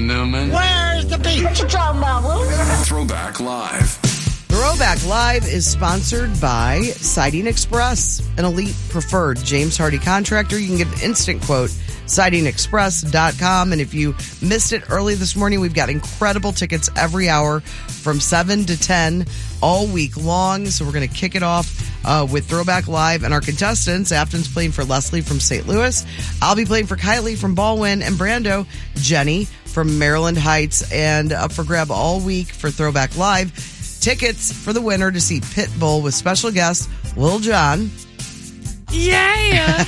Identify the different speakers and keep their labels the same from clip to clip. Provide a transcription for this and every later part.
Speaker 1: Newman.
Speaker 2: Where's the beat?
Speaker 3: What you talking about, Will?
Speaker 1: Throwback Live.
Speaker 4: Throwback Live is sponsored by Siding Express, an elite preferred James Hardy contractor. You can get an instant quote, sidingexpress.com. And if you missed it early this morning, we've got incredible tickets every hour from 7 to 10 all week long. So we're going to kick it off with Throwback Live. And our contestants, Afton's playing for Leslie from St. Louis. I'll be playing for Kylie from Baldwin, and Brando, Jenny from Maryland Heights. And up for grab all week for Throwback Live, tickets for the winner to see Pitbull with special guest Lil Jon.
Speaker 5: Yeah.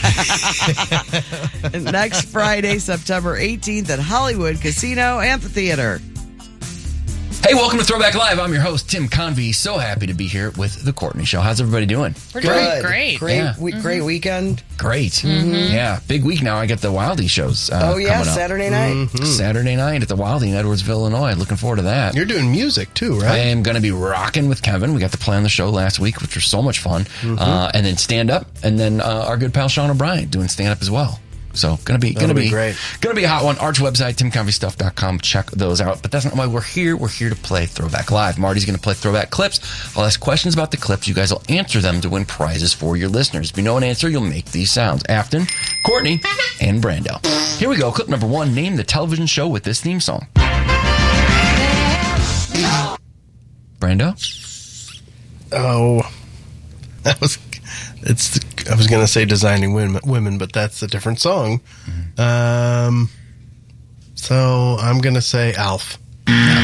Speaker 4: Next Friday, September 18th at Hollywood Casino Amphitheater.
Speaker 6: Hey, welcome to Throwback Live. I'm your host, Tim Convey. So happy to be here with The Courtney Show. How's everybody doing?
Speaker 5: Pretty great.
Speaker 4: Great weekend.
Speaker 6: Great. Mm-hmm. Yeah, big week now. I got the Wildie shows coming up.
Speaker 4: Saturday night.
Speaker 6: Mm-hmm. Saturday night at the Wildie in Edwardsville, Illinois. Looking forward to that.
Speaker 7: You're doing music too, right?
Speaker 6: I am going to be rocking with Kevin. We got to play on the show last week, which was so much fun. Mm-hmm. And then stand up, and then our good pal Sean O'Brien doing stand up as well. So gonna be
Speaker 7: great.
Speaker 6: Gonna be a hot one. Arch website, timconveystuff.com. Check those out. But that's not why we're here. We're here to play Throwback Live. Marty's gonna play throwback clips. I'll ask questions about the clips. You guys will answer them to win prizes for your listeners. If you know an answer, you'll make these sounds. Afton, Courtney, and Brando. Here we go. Clip number 1. Name the television show with this theme song. Brando?
Speaker 7: Oh, I was going to say Designing Women, but that's a different song. So I'm going to say Alf.
Speaker 6: No.